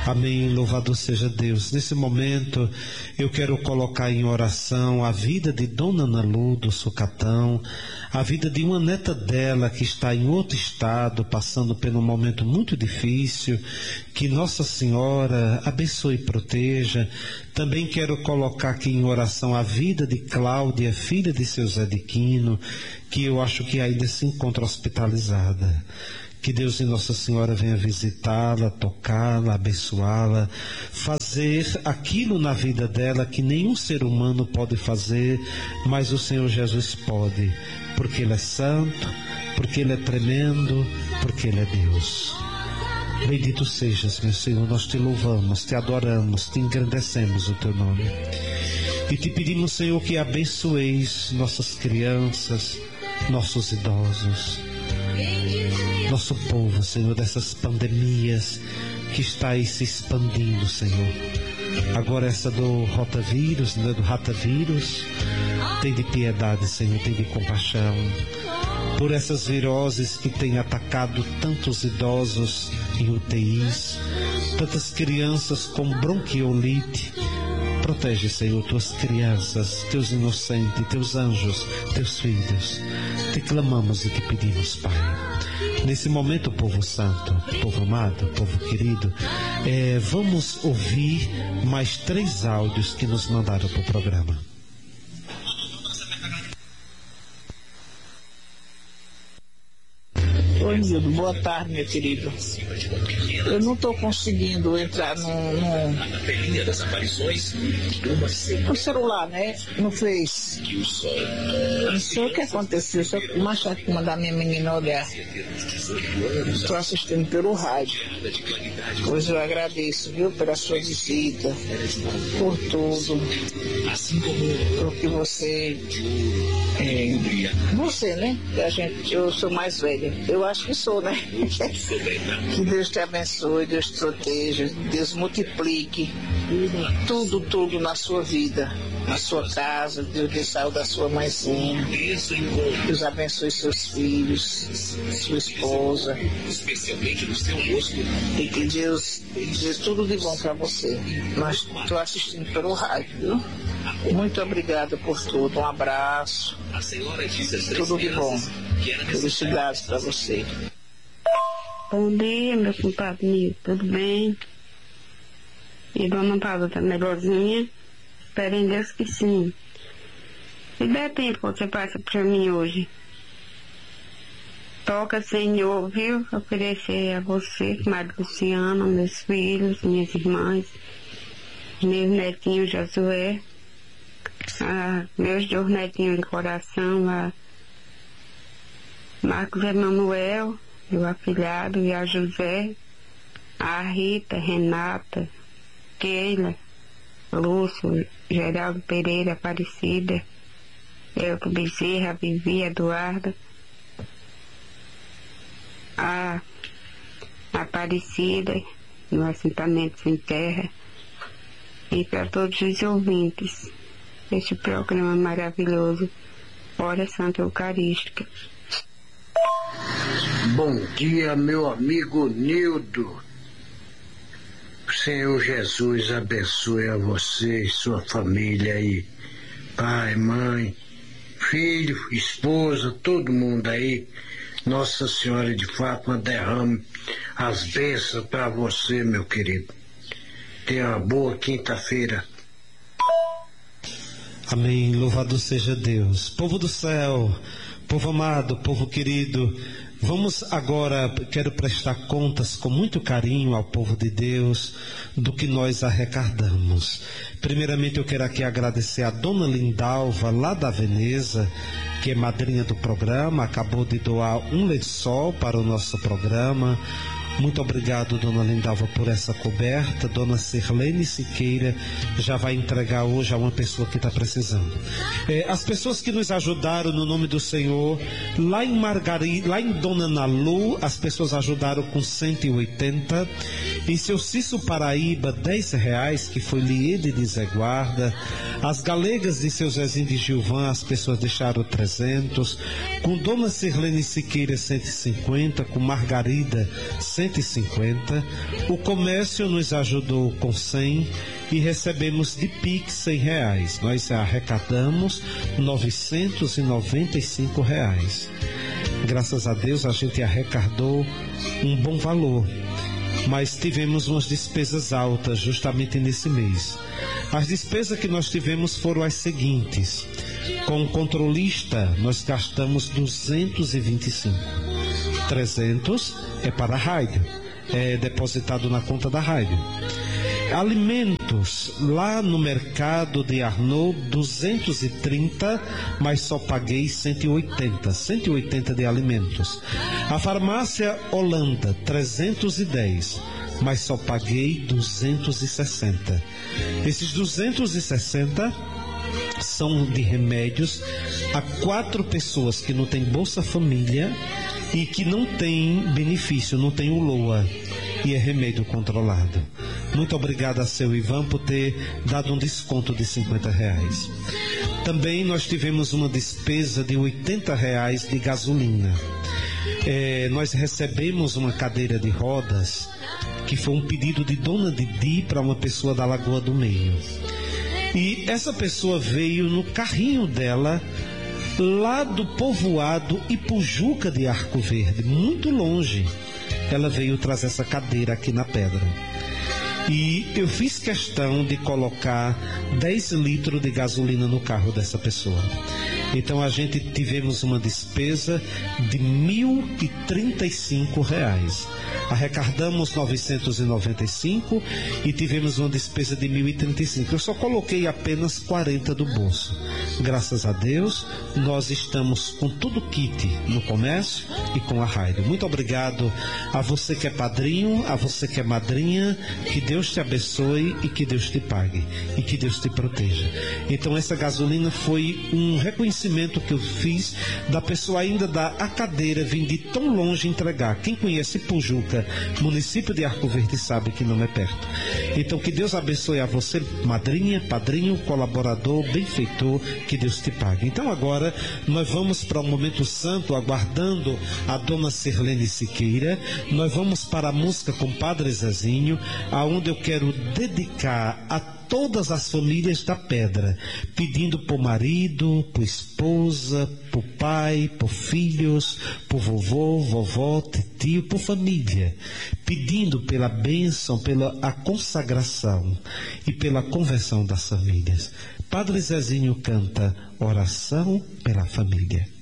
Amém, louvado seja Deus. Nesse momento eu quero colocar em oração a vida de Dona Ana Lu do Sucatão, a vida de uma neta dela que está em outro estado, passando por um momento muito difícil. Que Nossa Senhora abençoe e proteja. Também quero colocar aqui em oração a vida de Cláudia, filha de seu Zé de Quino, que eu acho que ainda se encontra hospitalizada. Que Deus e Nossa Senhora venha visitá-la, tocá-la, abençoá-la, fazer aquilo na vida dela que nenhum ser humano pode fazer, mas o Senhor Jesus pode, porque Ele é santo, porque Ele é tremendo, porque Ele é Deus. Bendito sejas, meu Senhor, nós te louvamos, te adoramos, te engrandecemos o teu nome. E te pedimos, Senhor, que abençoeis nossas crianças, nossos idosos, nosso povo, Senhor, dessas pandemias que está aí se expandindo, Senhor. Agora essa do rotavírus, né, do ratavírus, tem de piedade, Senhor, tem de compaixão. Por essas viroses que têm atacado tantos idosos em UTIs, tantas crianças com bronquiolite. Protege, Senhor, tuas crianças, teus inocentes, teus anjos, teus filhos. Te clamamos e te pedimos, Pai. Nesse momento, povo santo, povo amado, povo querido, vamos ouvir mais 3 áudios que nos mandaram para o programa. Oi, Nildo, boa tarde, meu querido. Eu não estou conseguindo entrar no celular, né? No Face. Não sei o que aconteceu, só que o Machado mandar minha menina olhar. Estou assistindo pelo rádio. Pois eu agradeço, viu, pela sua visita, por tudo. Porque você, né? Eu sou mais velha. Eu acho que sou, né? Que Deus te abençoe, Deus te proteja, Deus multiplique tudo na sua vida, na sua casa. Deus dê saúde da sua mãezinha. Deus abençoe seus filhos, sua esposa. E que Deus dê tudo de bom para você. Mas estou assistindo pelo rádio, viu? Muito obrigada por tudo. Um abraço. Tudo de bom. Felicidades para você. Bom dia, meu compadre Nildo, tudo bem? E Dona Paula tá melhorzinha? Espero em Deus que sim. Se der tempo, você passa para mim hoje. Toca, Senhor, viu? Oferecer a você, Madre Luciana, meus filhos, minhas irmãs, meus netinhos Josué, meus 2 netinhos de coração, a Marcos Emanuel, meu afilhado, e a José, a Rita, Renata, Keila, Lúcio, Geraldo Pereira, Aparecida, Elton Bezerra, Vivi, Eduarda, a Aparecida, no assentamento sem terra, e para todos os ouvintes deste programa maravilhoso, Hora Santa Eucarística. Bom dia, meu amigo Nildo. Senhor Jesus abençoe a você e sua família aí, pai, mãe, filho, esposa, todo mundo aí. Nossa Senhora de Fátima derrame as bênçãos para você, meu querido. Tenha uma boa quinta-feira. Amém, louvado seja Deus. Povo do céu, povo amado, povo querido, vamos agora, quero prestar contas com muito carinho ao povo de Deus do que nós arrecadamos. Primeiramente eu quero aqui agradecer a Dona Lindalva, lá da Veneza, que é madrinha do programa, acabou de doar um lençol para o nosso programa. Muito obrigado, Dona Lindalva, por essa coberta. Dona Sirlene Siqueira já vai entregar hoje a uma pessoa que está precisando. As pessoas que nos ajudaram no nome do Senhor, lá em Dona Ana Lu, as pessoas ajudaram com 180. Em seu Cício Paraíba, R$10, que foi Liede de Zé Guarda. As Galegas de seu Zezinho de Gilvan, as pessoas deixaram 300. Com Dona Sirlene Siqueira, 150. Com Margarida, 150. 150, o comércio nos ajudou com 100 e recebemos de Pix R$100. Nós arrecadamos R$995. Graças a Deus a gente arrecadou um bom valor, mas tivemos umas despesas altas justamente nesse mês. As despesas que nós tivemos foram as seguintes: com o controlista nós gastamos 225. 300 é para a rádio, é depositado na conta da rádio. Alimentos, lá no mercado de Arnaud, 230, mas só paguei 180 de alimentos. A farmácia Holanda, 310, mas só paguei 260. Esses 260 são de remédios a 4 pessoas que não têm Bolsa Família e que não tem benefício, não tem o LOA, e é remédio controlado. Muito obrigado a seu Ivan por ter dado um desconto de R$50. Também nós tivemos uma despesa de R$80 de gasolina. Nós recebemos uma cadeira de rodas, que foi um pedido de Dona Didi para uma pessoa da Lagoa do Meio. E essa pessoa veio no carrinho dela, lá do povoado Ipujuca de Arco Verde, muito longe. Ela veio trazer essa cadeira aqui na Pedra. E eu fiz questão de colocar 10 litros de gasolina no carro dessa pessoa. Então a gente tivemos uma despesa de R$1.035. Arrecadamos 995 e tivemos uma despesa de 1.035. Eu só coloquei apenas 40 do bolso. Graças a Deus, nós estamos com tudo kit no comércio e com a rádio. Muito obrigado a você que é padrinho, a você que é madrinha. Que Deus te abençoe e que Deus te pague e que Deus te proteja. Então essa gasolina foi um reconhecimento que eu fiz da pessoa ainda dar a cadeira, vim de tão longe entregar. Quem conhece Pujuca, município de Arco Verde, sabe que não é perto. Então que Deus abençoe a você, madrinha, padrinho, colaborador, benfeitor, que Deus te pague. Então agora nós vamos para o momento santo, aguardando a dona Sirlene Siqueira. Nós vamos para a música com Padre Zezinho, aonde eu quero dedicar a todas as famílias da Pedra, pedindo por marido, por esposa, por pai, por filhos, por vovô, vovó, tio, por família, pedindo pela bênção, pela consagração e pela conversão das famílias. Padre Zezinho canta Oração pela Família.